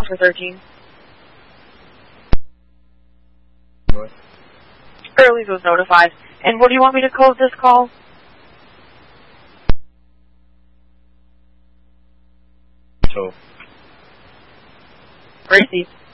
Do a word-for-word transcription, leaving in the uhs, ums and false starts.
for thirteen. What? Early was notified. And what do you want me to code this call? So. Gracie.